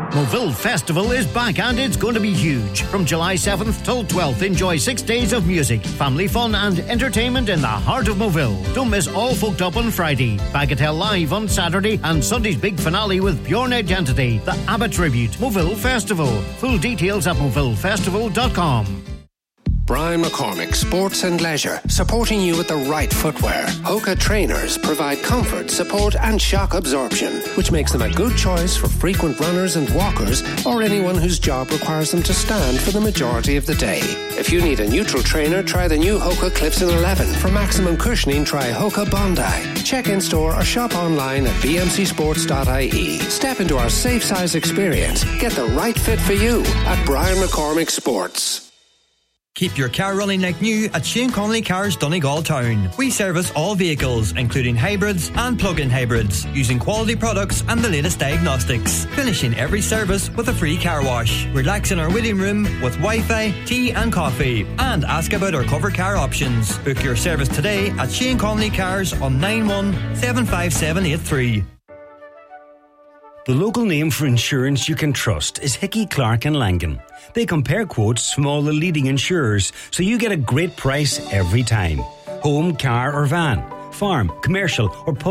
Moville Festival is back and it's going to be huge. From July 7th till 12th, enjoy 6 days of music, family fun and entertainment in the heart of Moville. Don't miss All Folked Up on Friday, Bagatelle Live on Saturday and Sunday's big finale with Bjorn Identity, the ABBA Tribute, Moville Festival. Full details at movillefestival.com. Brian McCormick Sports and Leisure, supporting you with the right footwear. Hoka trainers provide comfort, support and shock absorption, which makes them a good choice for frequent runners and walkers or anyone whose job requires them to stand for the majority of the day. If you need a neutral trainer, try the new Hoka Clifton 11. For maximum cushioning, try Hoka Bondi. Check in store or shop online at bmcsports.ie. Step into our safe size experience. Get the right fit for you at Brian McCormick Sports. Keep your car running like new at Shane Connolly Cars Donegal Town. We service all vehicles, including hybrids and plug-in hybrids, using quality products and the latest diagnostics. Finishing every service with a free car wash. Relax in our waiting room with Wi-Fi, tea and coffee. And ask about our cover car options. Book your service today at Shane Connolly Cars on 9175783. The local name for insurance you can trust is Hickey, Clark and Langan. They compare quotes from all the leading insurers, so you get a great price every time. Home, car or van, farm, commercial or public